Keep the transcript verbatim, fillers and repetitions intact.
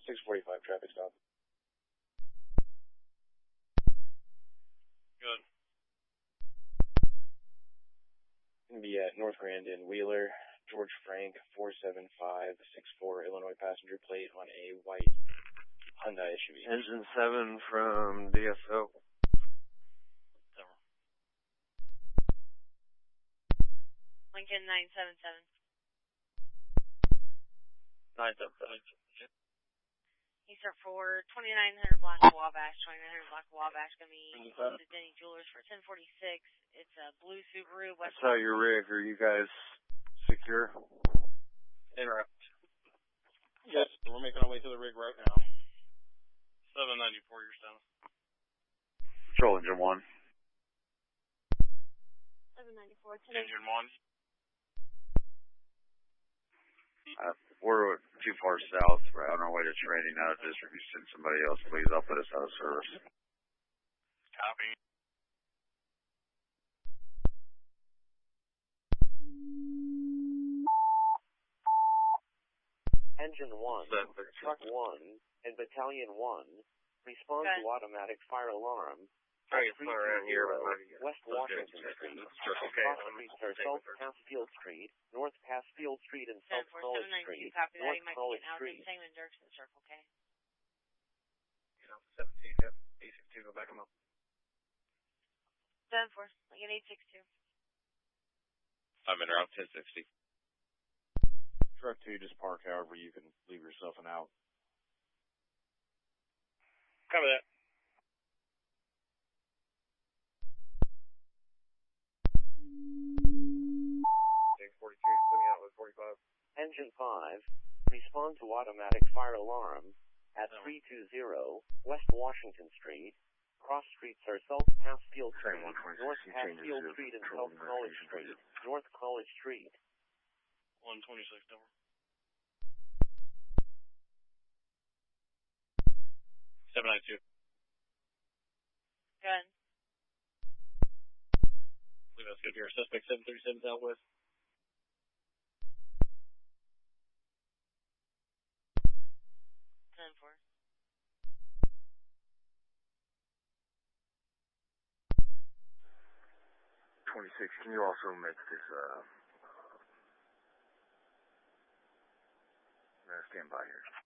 six forty-five traffic stop. Good. Gonna be at North Grand in Wheeler, George Frank, four seven five six four, Illinois passenger plate on a white Hyundai S U V. Engine seven from D S O. Lincoln nine seven seven. nine seven seven. Eastern for twenty-nine hundred block of Wabash. twenty-nine hundred block of Wabash. Going to be close to Denny Jewelers for ten forty-six. It's a blue Subaru. I saw your rig. Are you guys secure? Interrupt. Yes, we're making our way to the rig right now. seven ninety-four, you're south. Control engine one. seven ninety-four. Engine one. Uh, we're too far south. We're on our way to training out of district. You send somebody else, please. I'll put us out of service. Copy. Engine one, Truck one, and Battalion one, respond okay. to automatic fire alarm. Very far around here. West Washington Street, Okay. Cross Streets are South Passfield Street, North Passfield Street, and South College Street, Copy that. North You might College be getting out of Street. the same in Dirksen Circle, okay? You know, seventeen, yep. eight six two, go back them up. seven four. Lincoln eight six two. I'm in route ten sixty. Truck two, just park however you can leave yourself an out. Cover that. forty-two, putting out with forty-five. Engine five, respond to automatic fire alarm at three two zero West Washington Street. Cross streets are South Passfield Street, North Passfield Street, and South College Street, North College Street. one twenty-six, number. seven ninety-two. Good. I believe that's good here. Suspect seven thirty-seven Southwest. ten four. twenty-six, can you also make this, uh, uh stand by here?